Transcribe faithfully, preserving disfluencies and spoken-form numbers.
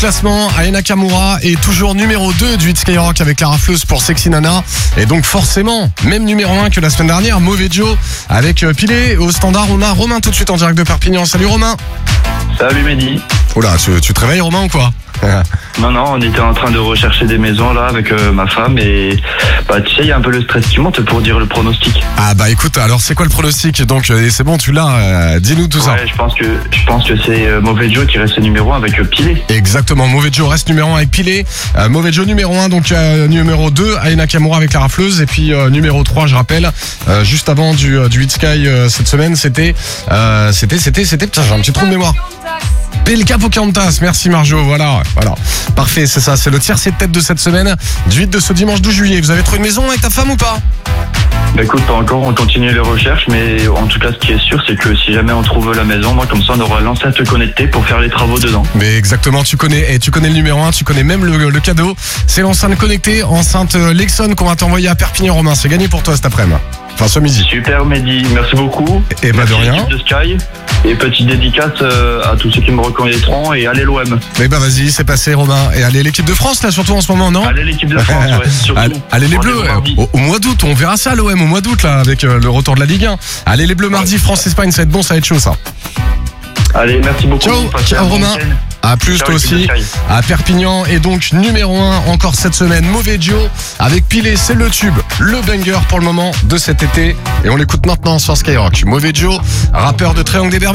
classement, Aya Nakamura est toujours numéro deux du hit Skyrock avec la rafleuse pour Sexy Nana. Et donc forcément, même numéro un que la semaine dernière, Mauvais Joe avec Pilé. Au standard, on a Romain tout de suite en direct de Perpignan. Salut Romain. Salut Mehdi. Oula, tu, tu te réveilles Romain ou quoi? Non, non, on était en train de rechercher des maisons là avec euh, ma femme et bah tu sais, il y a un peu le stress qui monte pour dire le pronostic. Ah bah écoute, alors c'est quoi le pronostic? Donc euh, c'est bon, tu l'as, euh, dis-nous tout ça. Ouais, je pense que je pense que c'est euh, Mauvais Joe qui reste numéro un avec euh, Pilé. Exactement, Mauvais Joe reste numéro un avec Pilé. Euh, Mauvais Joe numéro un, donc euh, numéro deux, Aya Nakamura avec la rafleuse. Et puis euh, numéro trois, je rappelle, euh, juste avant du, euh, du Hit Sky euh, cette semaine, c'était, euh, c'était, c'était, c'était, putain, j'ai un petit trou de mémoire. P L K Pocahontas, merci Marjo, voilà, voilà. Parfait, c'est ça, c'est le tiercé de tête de cette semaine, du huit de ce dimanche douze juillet. Vous avez trouvé une maison avec ta femme ou pas? Bah écoute, pas encore, on continue les recherches, mais en tout cas ce qui est sûr c'est que si jamais on trouve la maison, moi comme ça on aura l'enceinte connectée pour faire les travaux dedans. Mais exactement, tu connais, et tu connais le numéro un, tu connais même le, le cadeau. C'est l'enceinte connectée, enceinte Lexon qu'on va t'envoyer à Perpignan Romain. C'est gagné pour toi cet après-midi. Enfin ce midi. Super Mehdi, merci beaucoup. Et bah de rien. L'équipe de Sky. Et petite dédicace euh, à tous ceux qui me reconnaîtront et allez l'O M. Mais bah vas-y, c'est passé Romain. Et allez l'équipe de France là surtout en ce moment, non? Allez l'équipe de France, ouais, surtout. Allez, allez les Bleus, au, au mois d'août, on verra ça l'O M au mois d'août là avec euh, le retour de la Ligue un. Allez les Bleus mardi, France-Espagne, ça va être bon, ça va être chaud ça. Allez, merci beaucoup. Ciao, ciao Romain. À plus Ciao, toi aussi. À Perpignan et donc numéro un encore cette semaine, Mauvais Joe avec Pilé, c'est le tube, le banger pour le moment de cet été. Et on l'écoute maintenant sur Skyrock. Mauvais Joe, rappeur de Triangle des Bermudes.